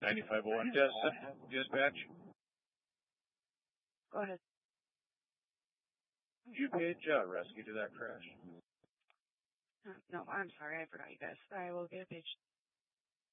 9501 dispatch. Go ahead. Did you page rescue to that crash? No, I'm sorry. I forgot you guys. I will get a page